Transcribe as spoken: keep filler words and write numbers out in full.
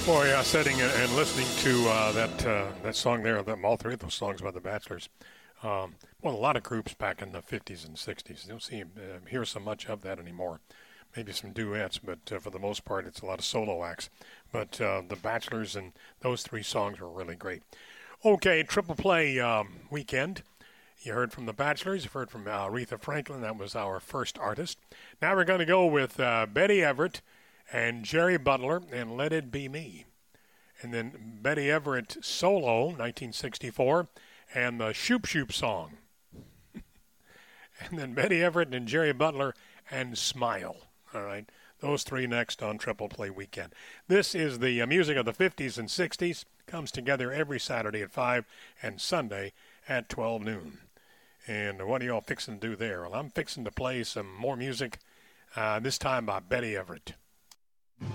Boy, uh, sitting and, and listening to uh, that uh, that song there, that, all three of those songs by the Bachelors. Um, well, a lot of groups back in the fifties and sixties. You don't see uh, hear so much of that anymore. Maybe some duets, but uh, for the most part, it's a lot of solo acts. But uh, the Bachelors and those three songs were really great. Okay, Triple Play um, weekend. You heard from the Bachelors. You've heard from uh, Aretha Franklin. That was our first artist. Now we're going to go with uh, Betty Everett and Jerry Butler and Let It Be Me. And then Betty Everett solo, nineteen sixty-four, and the Shoop Shoop song. And then Betty Everett and Jerry Butler and Smile. All right, those three next on Triple Play Weekend. This is the uh, music of the fifties and sixties. Comes together every Saturday at five and Sunday at twelve noon. And what are y'all fixing to do there? Well, I'm fixing to play some more music, uh, this time by Betty Everett.